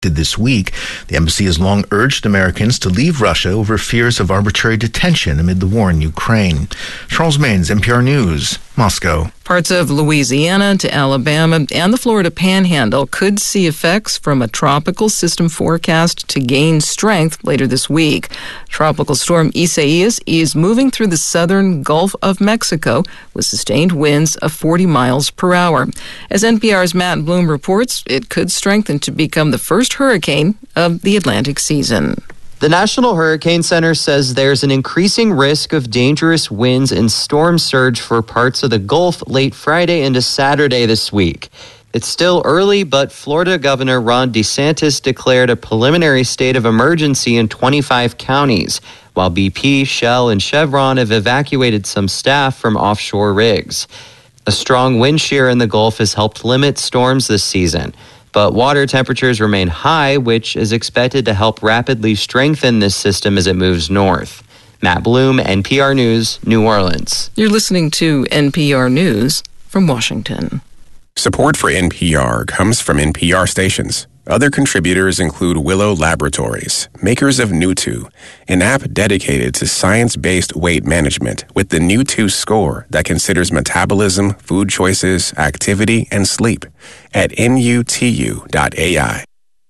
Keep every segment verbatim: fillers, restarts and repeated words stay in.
this week. The embassy has long urged Americans to leave Russia over fears of arbitrary detention amid the war in Ukraine. Charles Maines, N P R News, Moscow. Parts of Louisiana to Alabama and the Florida Panhandle could see effects from a tropical system forecast to gain strength later this week. Tropical storm Isaias is moving through the southern Gulf of Mexico with sustained winds of forty miles per hour. As N P R's Matt Bloom reports, it could strengthen to become the first hurricane of the Atlantic season. The National Hurricane Center says there's an increasing risk of dangerous winds and storm surge for parts of the Gulf late Friday into Saturday this week. It's still early, but Florida Governor Ron DeSantis declared a preliminary state of emergency in twenty-five counties, while B P, Shell, and Chevron have evacuated some staff from offshore rigs. A strong wind shear in the Gulf has helped limit storms this season. But water temperatures remain high, which is expected to help rapidly strengthen this system as it moves north. Matt Bloom, N P R News, New Orleans. You're listening to N P R News from Washington. Support for N P R comes from N P R stations. Other contributors include Willow Laboratories, makers of Nutu, an app dedicated to science-based weight management with the Nutu score that considers metabolism, food choices, activity, and sleep at N U T U dot A I.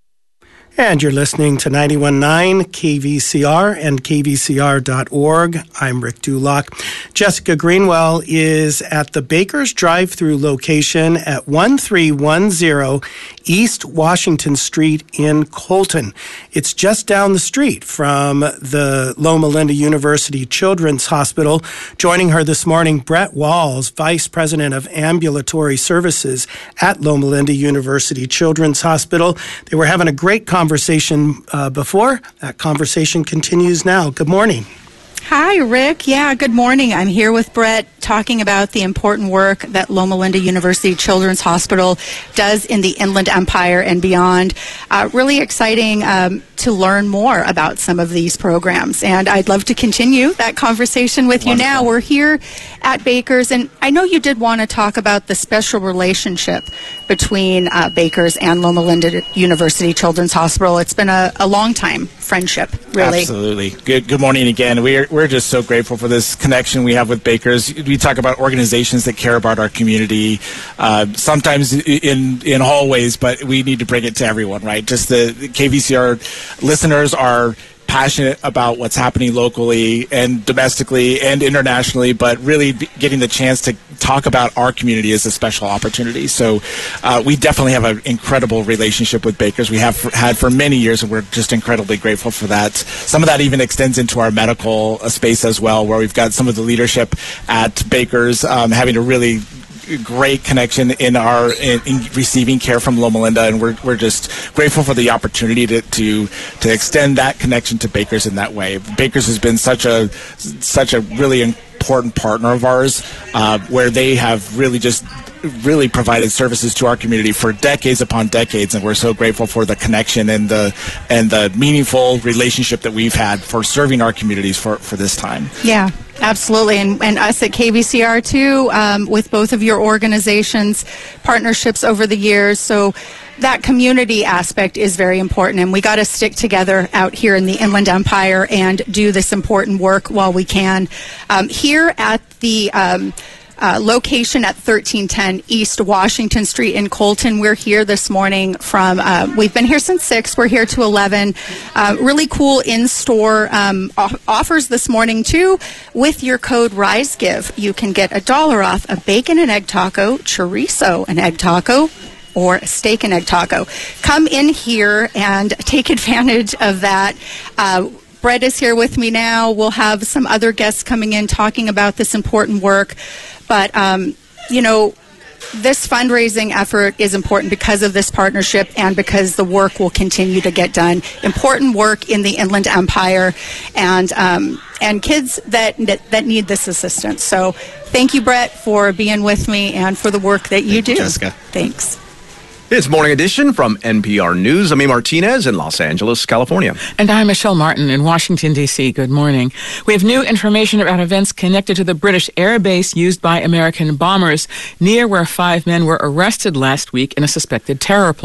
And you're listening to ninety-one point nine K V C R and K V C R dot org. I'm Rick Dulock. Jessica Greenwell is at the Baker's drive-thru location at one three one zero East Washington Street in Colton. It's just down the street from the Loma Linda University Children's Hospital. Joining her this morning, Brett Walls, Vice President of Ambulatory Services at Loma Linda University Children's Hospital. They were having a great conversation uh, before. That conversation continues now. Good morning. Hi, Rick. Yeah, good morning. I'm here with Brett talking about the important work that Loma Linda University Children's Hospital does in the Inland Empire and beyond. Uh, really exciting um, to learn more about some of these programs. And I'd love to continue that conversation with Wonderful. You now. We're here at Baker's, and I know you did want to talk about the special relationship between uh, Baker's and Loma Linda University Children's Hospital. It's been a, a long time friendship, really. Absolutely. Good good morning again. We're, we're just so grateful for this connection we have with Baker's. We talk about organizations that care about our community, uh, sometimes in, in hallways, but we need to bring it to everyone, right? Just the, the K V C R listeners are passionate about what's happening locally and domestically and internationally, but really getting the chance to talk about our community is a special opportunity. So uh, we definitely have an incredible relationship with Baker's. We have had for many years, and we're just incredibly grateful for that. Some of that even extends into our medical space as well, where we've got some of the leadership at Baker's um, having a really great connection in our in, in receiving care from Loma Linda, and we're we're just grateful for the opportunity to, to to extend that connection to Baker's in that way. Baker's has been such a such a really important partner of ours, uh, where they have really just really provided services to our community for decades upon decades, and we're so grateful for the connection and the and the meaningful relationship that we've had for serving our communities for, for this time. Yeah, absolutely. And, and us at K V C R too, um, with both of your organizations, partnerships over the years. So that community aspect is very important, and we got to stick together out here in the Inland Empire and do this important work while we can. Um, here at the um, Uh, location at thirteen ten East Washington Street in Colton. We're here this morning from, uh, we've been here since six. We're here to eleven. Uh, really cool in-store um, off- offers this morning, too. With your code RISEGIVE, you can get a dollar off a bacon and egg taco, chorizo and egg taco, or a steak and egg taco. Come in here and take advantage of that. Uh, Brett is here with me now. We'll have some other guests coming in talking about this important work. But, um, you know, this fundraising effort is important because of this partnership and because the work will continue to get done. Important work in the Inland Empire and um, and kids that, that that need this assistance. So thank you, Brett, for being with me and for the work that you Thank do. You, Jessica. Thanks. It's Morning Edition from N P R News. I'm A. Martinez in Los Angeles, California. And I'm Michelle Martin in Washington, D C. Good morning. We have new information about events connected to the British air base used by American bombers near where five men were arrested last week in a suspected terror plot.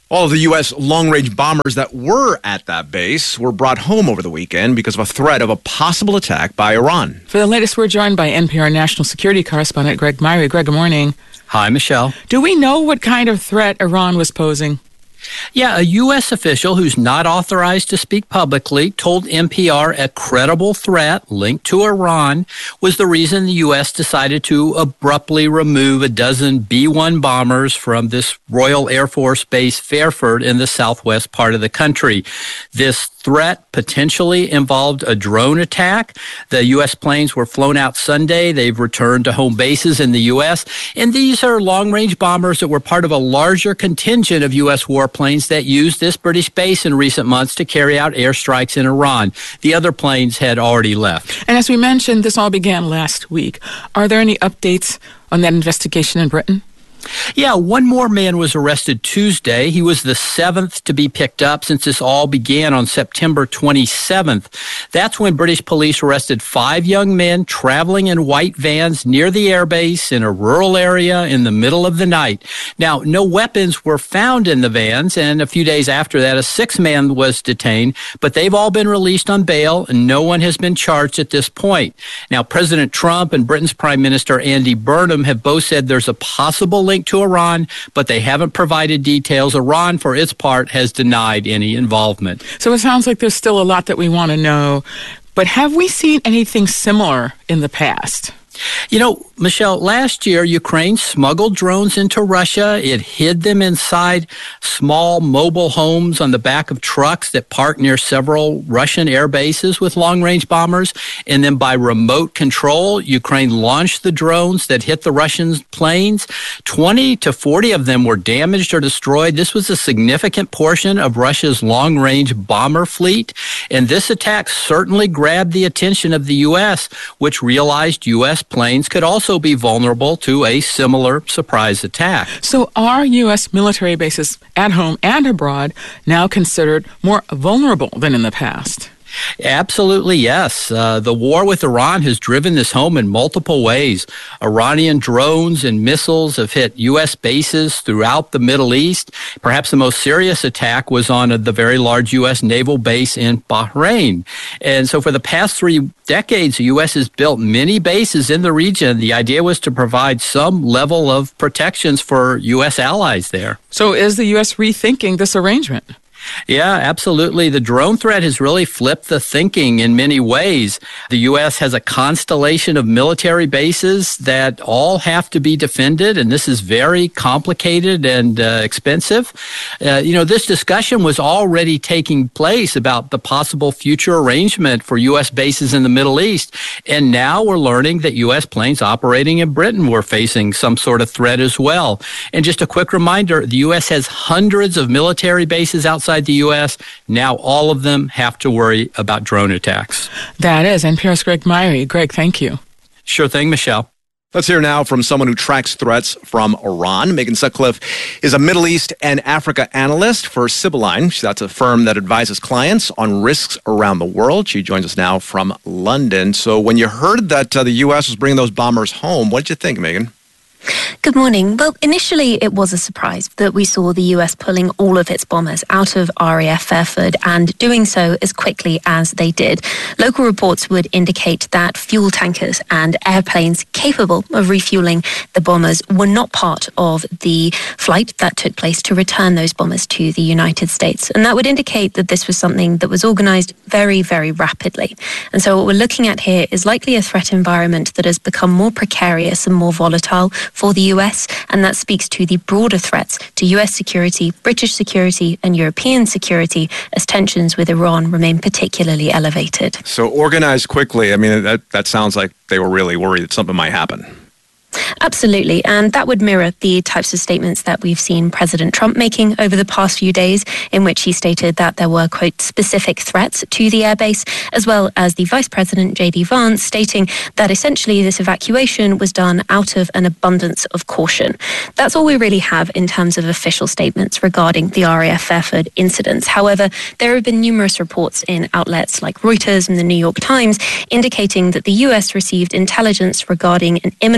All of the U S long-range bombers that were at that base were brought home over the weekend because of a threat of a possible attack by Iran. For the latest, we're joined by N P R national security correspondent Greg Myrie. Greg, good morning. Hi, Michelle. Do we know what kind of threat Iran was posing? Yeah, a U S official who's not authorized to speak publicly told N P R a credible threat linked to Iran was the reason the U S decided to abruptly remove a dozen B one bombers from this Royal Air Force Base Fairford in the southwest part of the country. This threat potentially involved a drone attack. The U S planes were flown out Sunday. They've returned to home bases in the U S. And these are long-range bombers that were part of a larger contingent of U S warplanes that used this British base in recent months to carry out airstrikes in Iran. The other planes had already left. And as we mentioned, this all began last week. Are there any updates on that investigation in Britain? Yeah, one more man was arrested Tuesday. He was the seventh to be picked up since this all began on September twenty-seventh. That's when British police arrested five young men traveling in white vans near the airbase in a rural area in the middle of the night. Now, no weapons were found in the vans, and a few days after that, a sixth man was detained, but they've all been released on bail, and no one has been charged at this point. Now, President Trump and Britain's Prime Minister Andy Burnham have both said there's a possible link to Iran, but they haven't provided details. Iran, for its part, has denied any involvement. So it sounds like there's still a lot that we want to know. But have we seen anything similar in the past? You know, Michelle, last year, Ukraine smuggled drones into Russia. It hid them inside small mobile homes on the back of trucks that parked near several Russian air bases with long-range bombers. And then by remote control, Ukraine launched the drones that hit the Russian planes. twenty to forty of them were damaged or destroyed. This was a significant portion of Russia's long-range bomber fleet. And this attack certainly grabbed the attention of the U S, which realized U S planes could also be vulnerable to a similar surprise attack. So are U S military bases at home and abroad now considered more vulnerable than in the past? Absolutely, yes. Uh, the war with Iran has driven this home in multiple ways. Iranian drones and missiles have hit U S bases throughout the Middle East. Perhaps the most serious attack was on a, the very large U S naval base in Bahrain. And so for the past three decades, the U S has built many bases in the region. The idea was to provide some level of protections for U S allies there. So is the U S rethinking this arrangement? Yeah, absolutely. The drone threat has really flipped the thinking in many ways. The U S has a constellation of military bases that all have to be defended, and this is very complicated and uh, expensive. Uh, you know, this discussion was already taking place about the possible future arrangement for U S bases in the Middle East, and now we're learning that U S planes operating in Britain were facing some sort of threat as well. And just a quick reminder, the U S has hundreds of military bases outside the U S. Now all of them have to worry about drone attacks. That is N P R's Greg Myrie. Greg, thank you. Sure thing, Michelle. Let's hear now from someone who tracks threats from Iran. Megan Sutcliffe is a Middle East and Africa analyst for Sibylline. That's a firm that advises clients on risks around the world. She joins us now from London. So when you heard that uh, the U S was bringing those bombers home, what did you think, Megan? Good morning. Well, initially it was a surprise that we saw the U S pulling all of its bombers out of R A F Fairford and doing so as quickly as they did. Local reports would indicate that fuel tankers and airplanes capable of refueling the bombers were not part of the flight that took place to return those bombers to the United States. And that would indicate that this was something that was organized very, very rapidly. And so what we're looking at here is likely a threat environment that has become more precarious and more volatile for the U S, and that speaks to the broader threats to U S security, British security, and European security as tensions with Iran remain particularly elevated. So organized quickly, I mean, that, that sounds like they were really worried that something might happen. Absolutely, and that would mirror the types of statements that we've seen President Trump making over the past few days, in which he stated that there were, quote, specific threats to the airbase, as well as the Vice President, J D Vance, stating that essentially this evacuation was done out of an abundance of caution. That's all we really have in terms of official statements regarding the R A F Fairford incidents. However, there have been numerous reports in outlets like Reuters and the New York Times indicating that the U S received intelligence regarding an imminent threat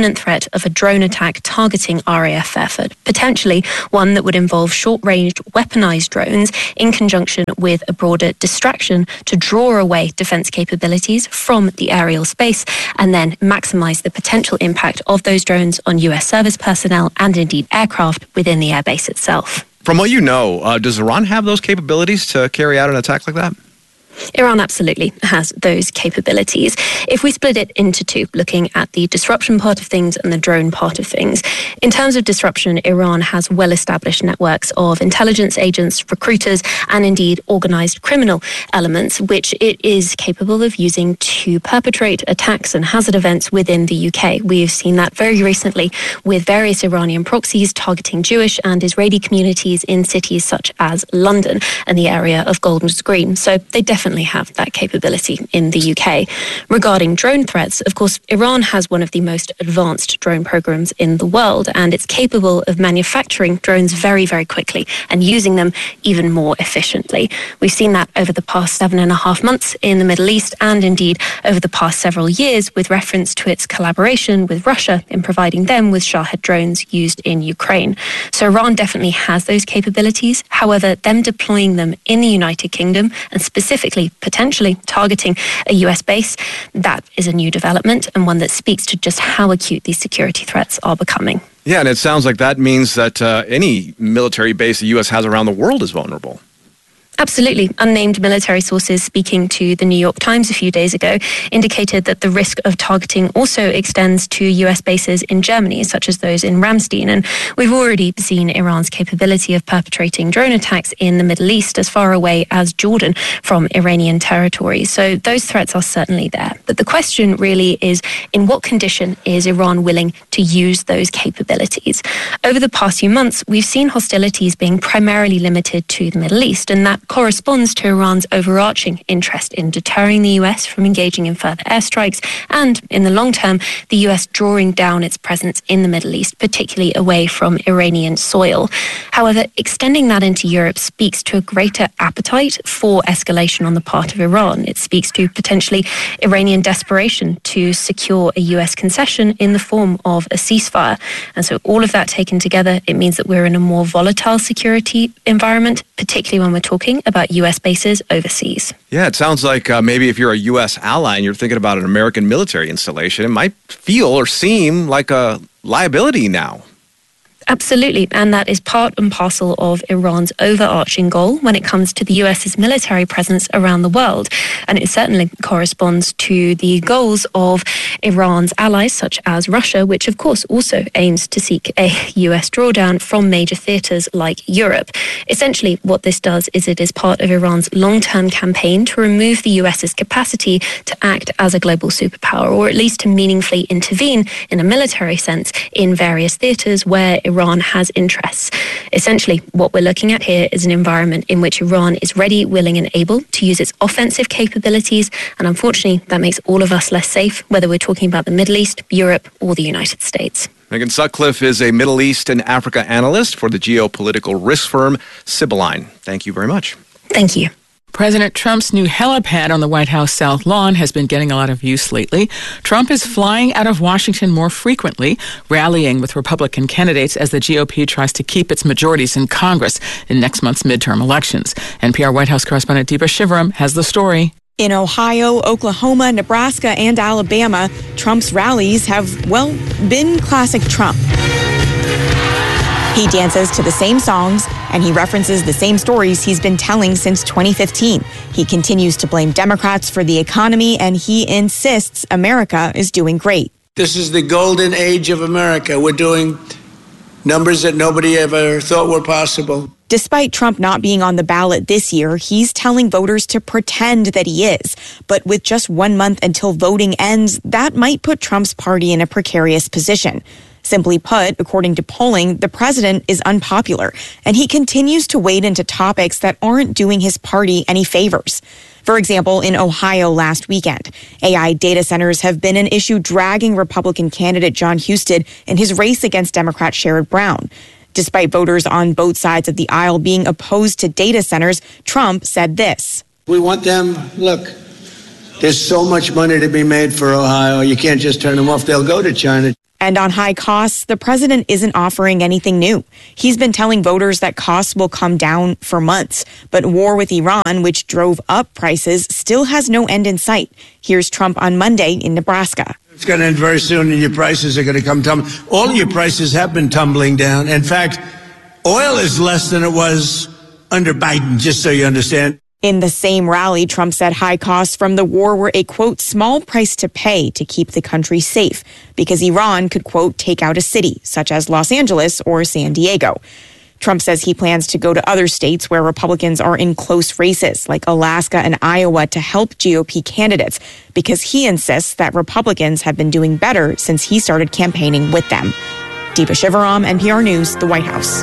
threat of a drone attack targeting R A F effort, potentially one that would involve short-range weaponized drones in conjunction with a broader distraction to draw away defense capabilities from the aerial space and then maximize the potential impact of those drones on U S service personnel and indeed aircraft within the airbase itself. From what you know, uh, does Iran have those capabilities to carry out an attack like that? Iran absolutely has those capabilities. If we split it into two, looking at the disruption part of things and the drone part of things, in terms of disruption, Iran has well-established networks of intelligence agents, recruiters, and indeed organized criminal elements, which it is capable of using to perpetrate attacks and hazard events within the U K. We've seen that very recently with various Iranian proxies targeting Jewish and Israeli communities in cities such as London and the area of Golders Green. So they definitely have that capability in the U K. Regarding drone threats, of course, Iran has one of the most advanced drone programs in the world, and it's capable of manufacturing drones very, very quickly and using them even more efficiently. We've seen that over the past seven and a half months in the Middle East and indeed over the past several years with reference to its collaboration with Russia in providing them with Shahed drones used in Ukraine. So Iran definitely has those capabilities. However, them deploying them in the United Kingdom and specifically potentially targeting a U S base, that is a new development and one that speaks to just how acute these security threats are becoming. Yeah, and it sounds like that means that uh, any military base the U S has around the world is vulnerable. Absolutely. Unnamed military sources speaking to the New York Times a few days ago indicated that the risk of targeting also extends to U S bases in Germany, such as those in Ramstein. And we've already seen Iran's capability of perpetrating drone attacks in the Middle East as far away as Jordan from Iranian territory. So those threats are certainly there. But the question really is, in what condition is Iran willing to use those capabilities? Over the past few months, we've seen hostilities being primarily limited to the Middle East, and that corresponds to Iran's overarching interest in deterring the U S from engaging in further airstrikes and, in the long term, the U S drawing down its presence in the Middle East, particularly away from Iranian soil. However, extending that into Europe speaks to a greater appetite for escalation on the part of Iran. It speaks to potentially Iranian desperation to secure a U S concession in the form of a ceasefire. And so all of that taken together, it means that we're in a more volatile security environment, particularly when we're talking about U S bases overseas. Yeah, it sounds like uh, maybe if you're a U S ally and you're thinking about an American military installation, it might feel or seem like a liability now. Absolutely, and that is part and parcel of Iran's overarching goal when it comes to the U S's military presence around the world. And it certainly corresponds to the goals of Iran's allies, such as Russia, which of course also aims to seek a U S drawdown from major theatres like Europe. Essentially, what this does is it is part of Iran's long-term campaign to remove the U S's capacity to act as a global superpower, or at least to meaningfully intervene in a military sense in various theatres where Iran Iran has interests. Essentially, what we're looking at here is an environment in which Iran is ready, willing and able to use its offensive capabilities, and unfortunately that makes all of us less safe, whether we're talking about the Middle East, Europe or the United States. Megan Sutcliffe is a Middle East and Africa analyst for the geopolitical risk firm Sibylline. Thank you very much. Thank you. President Trump's new helipad on the White House South Lawn has been getting a lot of use lately. Trump is flying out of Washington more frequently, rallying with Republican candidates as the G O P tries to keep its majorities in Congress in next month's midterm elections. N P R White House correspondent Deepa Shivaram has the story. In Ohio, Oklahoma, Nebraska, and Alabama, Trump's rallies have, well, been classic Trump. He dances to the same songs, and he references the same stories he's been telling since twenty fifteen. He continues to blame Democrats for the economy, and he insists America is doing great. This is the golden age of America. We're doing numbers that nobody ever thought were possible. Despite Trump not being on the ballot this year, he's telling voters to pretend that he is. But with just one month until voting ends, that might put Trump's party in a precarious position. Simply put, according to polling, the president is unpopular, and he continues to wade into topics that aren't doing his party any favors. For example, in Ohio last weekend, A I data centers have been an issue dragging Republican candidate Jon Husted in his race against Democrat Sherrod Brown. Despite voters on both sides of the aisle being opposed to data centers, Trump said this. We want them, look, there's so much money to be made for Ohio. You can't just turn them off. They'll go to China. And on high costs, the president isn't offering anything new. He's been telling voters that costs will come down for months. But war with Iran, which drove up prices, still has no end in sight. Here's Trump on Monday in Nebraska. It's going to end very soon, and your prices are going to come tumbling. All your prices have been tumbling down. In fact, oil is less than it was under Biden, just so you understand. In the same rally, Trump said high costs from the war were a, quote, small price to pay to keep the country safe because Iran could, quote, take out a city such as Los Angeles or San Diego. Trump says he plans to go to other states where Republicans are in close races, like Alaska and Iowa, to help G O P candidates because he insists that Republicans have been doing better since he started campaigning with them. Deepa Shivaram, N P R News, the White House.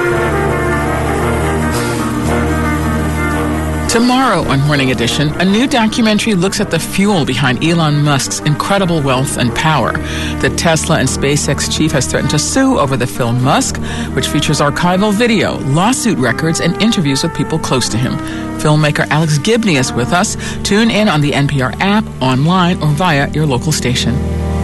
Tomorrow on Morning Edition, a new documentary looks at the fuel behind Elon Musk's incredible wealth and power. The Tesla and SpaceX chief has threatened to sue over the film Musk, which features archival video, lawsuit records, and interviews with people close to him. Filmmaker Alex Gibney is with us. Tune in on the N P R app, online, or via your local station.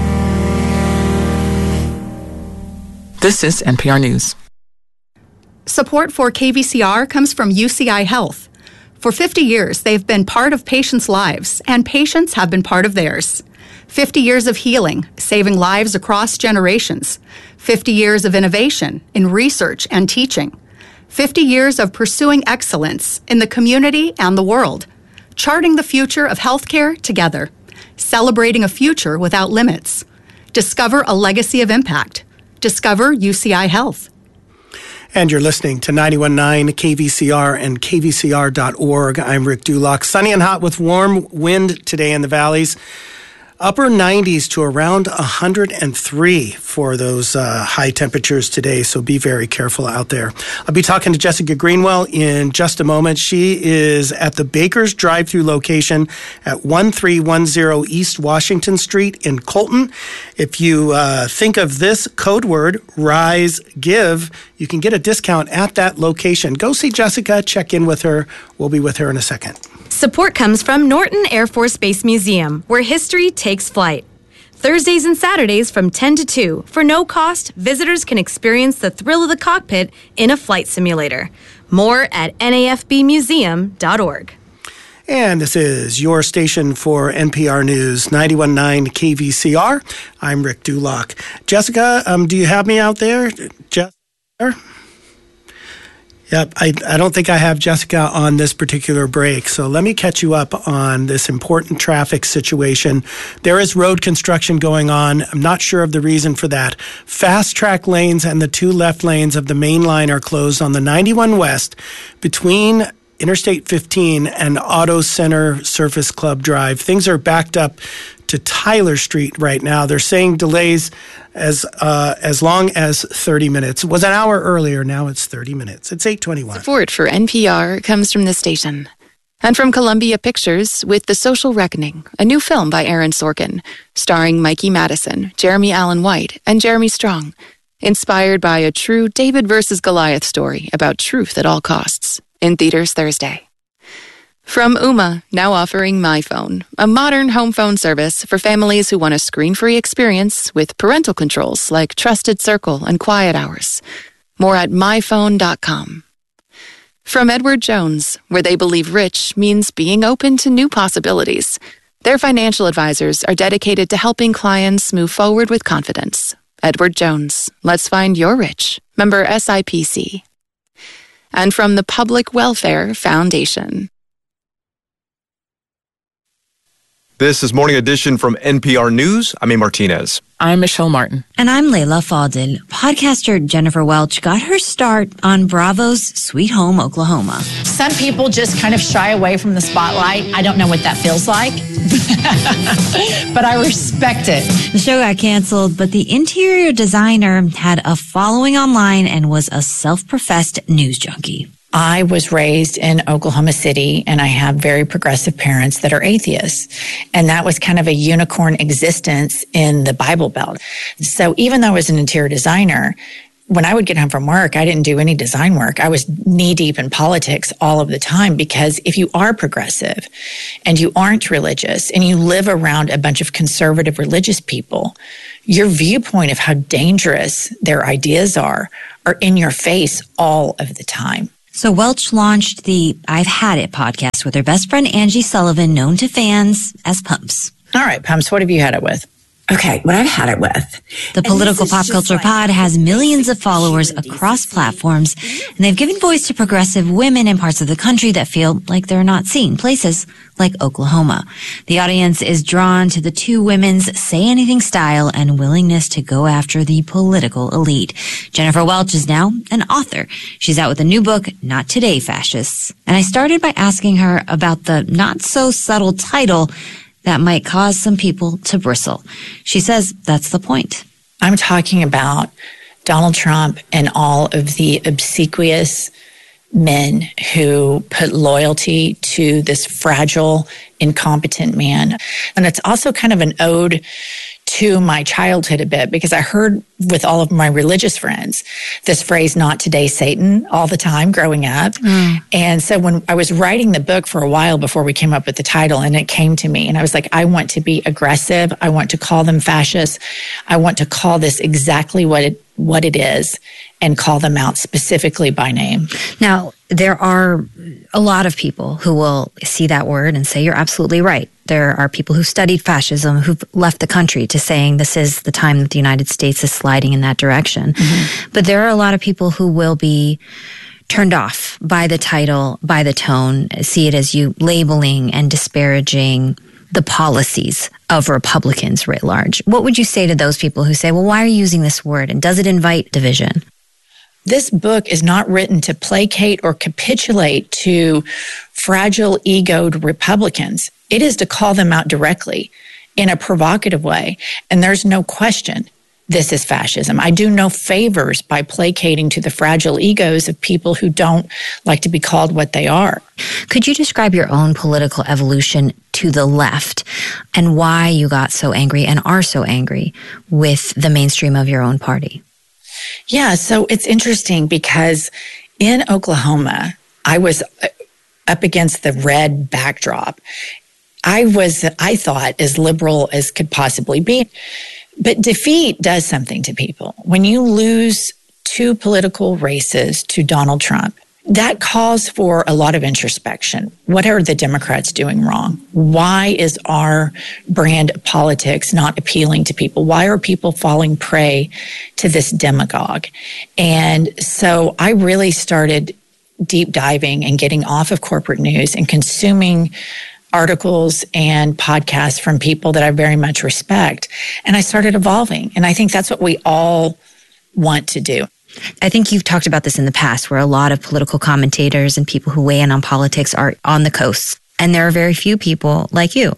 This is N P R News. Support for K V C R comes from U C I Health. For fifty years, they've been part of patients' lives, and patients have been part of theirs. fifty years of healing, saving lives across generations. fifty years of innovation in research and teaching. fifty years of pursuing excellence in the community and the world. Charting the future of healthcare together. Celebrating a future without limits. Discover a legacy of impact. Discover U C I Health. And you're listening to ninety-one point nine K V C R and K V C R dot org. I'm Rick Dulock. Sunny and hot with warm wind today in the valleys. Upper nineties to around one hundred three for those uh, high temperatures today, so be very careful out there. I'll be talking to Jessica Greenwell in just a moment. She is at the Baker's drive-thru location at one three one zero East Washington Street in Colton. If you uh, think of this code word, RISE GIVE, you can get a discount at that location. Go see Jessica, check in with her. We'll be with her in a second. Support comes from Norton Air Force Base Museum, where history takes flight. Thursdays and Saturdays from ten to two. For no cost, visitors can experience the thrill of the cockpit in a flight simulator. More at N A F B museum dot org. And this is your station for N P R News, ninety-one point nine K V C R. I'm Rick Dulock. Jessica, um, do you have me out there? Jessica? Yep, I, I don't think I have Jessica on this particular break, so let me catch you up on this important traffic situation. There is road construction going on. I'm not sure of the reason for that. Fast track lanes and the two left lanes of the main line are closed on the ninety-one West between Interstate fifteen and Auto Center Surface Club Drive. Things are backed up to Tyler Street right now. They're saying delays as uh, as long as thirty minutes. It was an hour earlier. Now it's thirty minutes. It's eight twenty-one. Support for N P R comes from the station. And from Columbia Pictures with The Social Reckoning, a new film by Aaron Sorkin, starring Mikey Madison, Jeremy Allen White, and Jeremy Strong. Inspired by a true David versus Goliath story about truth at all costs. In theaters Thursday. From Ooma, now offering MyPhone, a modern home phone service for families who want a screen-free experience with parental controls like Trusted Circle and Quiet Hours. More at my phone dot com. From Edward Jones, where they believe rich means being open to new possibilities. Their financial advisors are dedicated to helping clients move forward with confidence. Edward Jones, let's find your rich. Member S I P C. And from the Public Welfare Foundation. This is Morning Edition from N P R News. I'm A. Martinez. I'm Michelle Martin. And I'm Layla Fadel. Podcaster Jennifer Welch got her start on Bravo's Sweet Home, Oklahoma. Some people just kind of shy away from the spotlight. I don't know what that feels like, but I respect it. The show got canceled, but the interior designer had a following online and was a self-professed news junkie. I was raised in Oklahoma City, and I have very progressive parents that are atheists. And that was kind of a unicorn existence in the Bible Belt. So even though I was an interior designer, when I would get home from work, I didn't do any design work. I was knee deep in politics all of the time, because if you are progressive and you aren't religious and you live around a bunch of conservative religious people, your viewpoint of how dangerous their ideas are are in your face all of the time. So Welch launched the I've Had It podcast with her best friend Angie Sullivan, known to fans as Pumps. All right, Pumps, what have you had it with? Okay, what I've had it with. The Political Pop Culture like, Pod has millions of followers across platforms, and they've given voice to progressive women in parts of the country that feel like they're not seen, places like Oklahoma. The audience is drawn to the two women's say anything style and willingness to go after the political elite. Jennifer Welch is now an author. She's out with a new book, Not Today, Fascists. And I started by asking her about the not so subtle title that might cause some people to bristle. She says that's the point. I'm talking about Donald Trump and all of the obsequious men who put loyalty to this fragile, incompetent man. And it's also kind of an ode to my childhood a bit, because I heard with all of my religious friends this phrase, not today, Satan, all the time growing up. Mm. And so when I was writing the book for a while before we came up with the title, and it came to me, and I was like, I want to be aggressive. I want to call them fascists. I want to call this exactly what it, what it is, and call them out specifically by name. Now, there are a lot of people who will see that word and say, you're absolutely right. There are people who studied fascism who've left the country to saying this is the time that the United States is sliding in that direction. Mm-hmm. But there are a lot of people who will be turned off by the title, by the tone, see it as you labeling and disparaging the policies of Republicans writ large. What would you say to those people who say, well, why are you using this word? And does it invite division? This book is not written to placate or capitulate to fragile, egoed Republicans. It is to call them out directly in a provocative way. And there's no question this is fascism. I do no favors by placating to the fragile egos of people who don't like to be called what they are. Could you describe your own political evolution to the left and why you got so angry and are so angry with the mainstream of your own party? Yeah, so it's interesting because in Oklahoma, I was up against the red backdrop. I was, I thought, as liberal as could possibly be. But defeat does something to people. When you lose two political races to Donald Trump, that calls for a lot of introspection. What are the Democrats doing wrong? Why is our brand of politics not appealing to people? Why are people falling prey to this demagogue? And so I really started deep diving and getting off of corporate news and consuming articles and podcasts from people that I very much respect. And I started evolving. And I think that's what we all want to do. I think you've talked about this in the past, where a lot of political commentators and people who weigh in on politics are on the coast. And there are very few people like you.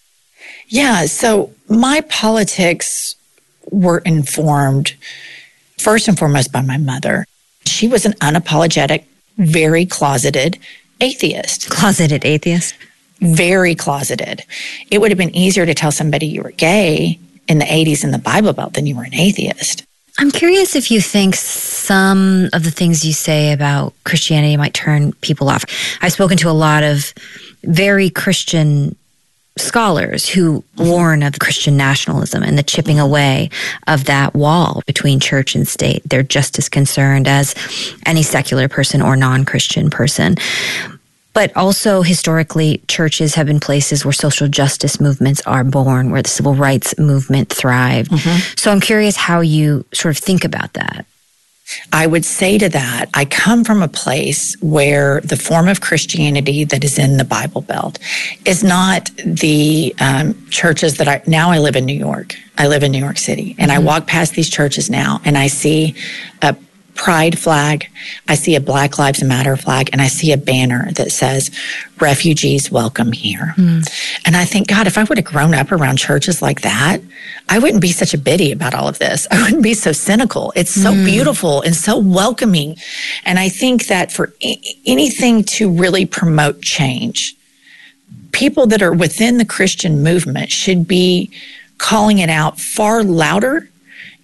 Yeah. So my politics were informed first and foremost by my mother. She was an unapologetic, very closeted atheist. Closeted atheist? Very closeted. It would have been easier to tell somebody you were gay in the eighties in the Bible Belt than you were an atheist. I'm curious if you think some of the things you say about Christianity might turn people off. I've spoken to a lot of very Christian scholars who warn of Christian nationalism and the chipping away of that wall between church and state. They're just as concerned as any secular person or non-Christian person. But also, historically, churches have been places where social justice movements are born, where the civil rights movement thrived. Mm-hmm. So I'm curious how you sort of think about that. I would say to that, I come from a place where the form of Christianity that is in the Bible Belt is not the um, churches that I, now I live in New York. I live in New York City. And mm-hmm. I walk past these churches now and I see a pride flag, I see a Black Lives Matter flag, and I see a banner that says, refugees welcome here. Mm. And I think, God, if I would have grown up around churches like that, I wouldn't be such a biddy about all of this. I wouldn't be so cynical. It's so mm. beautiful and so welcoming. And I think that for I- anything to really promote change, people that are within the Christian movement should be calling it out far louder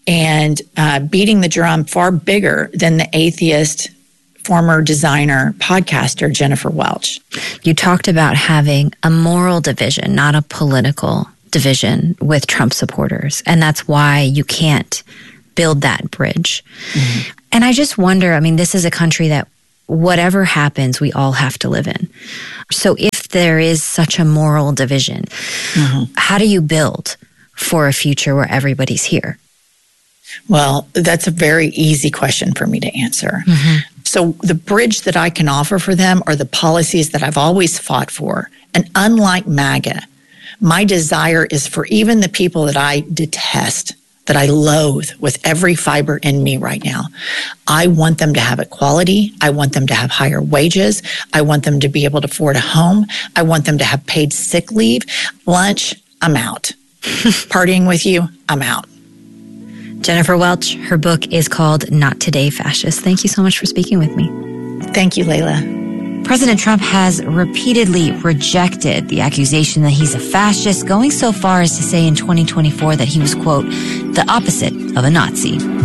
and uh, beating the drum far bigger than the atheist former designer podcaster Jennifer Welch. You talked about having a moral division, not a political division with Trump supporters. And that's why you can't build that bridge. Mm-hmm. And I just wonder, I mean, this is a country that whatever happens, we all have to live in. So if there is such a moral division, mm-hmm. how do you build for a future where everybody's here? Well, that's a very easy question for me to answer. Mm-hmm. So the bridge that I can offer for them are the policies that I've always fought for. And unlike MAGA, my desire is for even the people that I detest, that I loathe with every fiber in me right now. I want them to have equality. I want them to have higher wages. I want them to be able to afford a home. I want them to have paid sick leave. Lunch, I'm out. Partying with you, I'm out. Jennifer Welch, her book is called Not Today, Fascist. Thank you so much for speaking with me. Thank you, Layla. President Trump has repeatedly rejected the accusation that he's a fascist, going so far as to say in twenty twenty-four that he was, quote, the opposite of a Nazi.